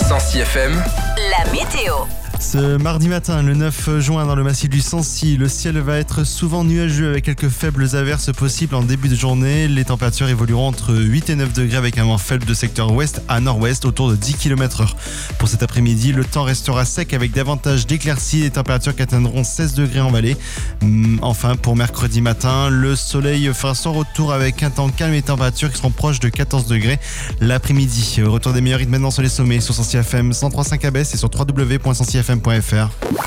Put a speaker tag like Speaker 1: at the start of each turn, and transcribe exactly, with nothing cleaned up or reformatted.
Speaker 1: Sancy F M,
Speaker 2: la météo.
Speaker 3: Ce mardi matin, le neuf juin, dans le massif du Sancy, le ciel va être souvent nuageux avec quelques faibles averses possibles en début de journée. Les températures évolueront entre huit et neuf degrés avec un vent faible de secteur ouest à nord-ouest autour de dix kilomètres heure. Pour cet après-midi, le temps restera sec avec davantage d'éclaircies et températures qui atteindront seize degrés en vallée. Enfin, pour mercredi matin, le soleil fera son retour avec un temps calme et températures qui seront proches de quatorze degrés l'après-midi. Retour des meilleurs rythmes maintenant sur les sommets sur Sancy F M cent trois virgule cinq à Besse et sur w w w point sancy f m point f r.